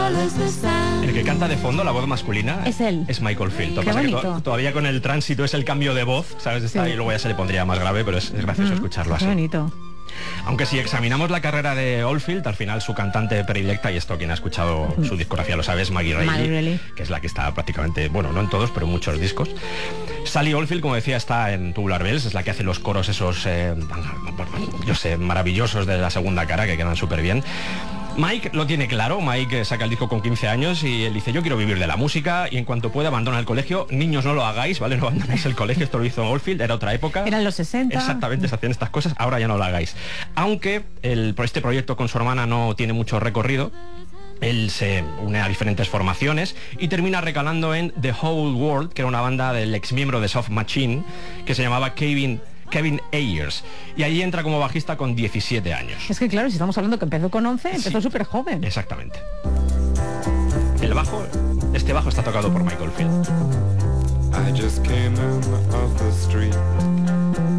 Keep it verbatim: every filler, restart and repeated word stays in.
El que canta de fondo, la voz masculina, es él. Es Michael Field. Lo Qué que pasa es que bonito. to- todavía con el tránsito es el cambio de voz, ¿sabes? Está, Sí. Y luego ya se le pondría más grave, pero es, es gracioso Mm, escucharlo qué así. bonito. Aunque si examinamos la carrera de Oldfield, al final su cantante predilecta, y esto quien ha escuchado su discografía lo sabe, es Maggie Reilly, Maggie Reilly. que es la que está prácticamente, bueno, no en todos, pero en muchos discos. Sally Oldfield, como decía, está en Tubular Bells, es la que hace los coros esos, eh, yo sé, maravillosos de la segunda cara, que quedan súper bien. Mike lo tiene claro. Mike saca el disco con quince años y él dice: yo quiero vivir de la música, y en cuanto pueda abandona el colegio. Niños, no lo hagáis, ¿vale? No abandonéis el colegio. Esto lo hizo Oldfield, era otra época. Eran los sesenta. Exactamente, se hacían estas cosas, ahora ya no lo hagáis. Aunque el, este proyecto con su hermana no tiene mucho recorrido. Él se une a diferentes formaciones y termina recalando en The Whole World, que era una banda del ex miembro de Soft Machine, que se llamaba Kevin Kevin Ayers, y allí entra como bajista con diecisiete años. Es que claro, si estamos hablando que empezó con once, empezó Sí. súper joven. Exactamente. El bajo, este bajo está tocado por Michael Field. I just came in off the street.